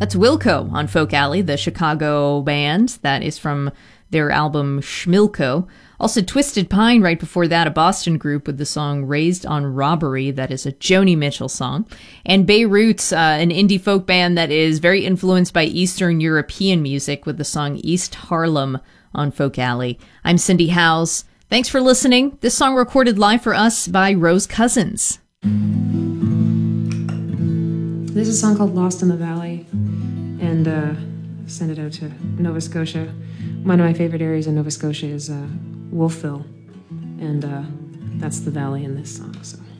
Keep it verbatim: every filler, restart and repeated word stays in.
That's Wilco on Folk Alley, the Chicago band that is from their album Schmilko. Also Twisted Pine right before that, a Boston group with the song Raised on Robbery. That is a Joni Mitchell song. And Beirut, uh, an indie folk band that is very influenced by Eastern European music with the song East Harlem on Folk Alley. I'm Cindy Howes. Thanks for listening. This song recorded live for us by Rose Cousins. This is a song called Lost in the Valley, and uh, I sent it out to Nova Scotia. One of my favorite areas in Nova Scotia is uh, Wolfville, and uh, that's the valley in this song. So.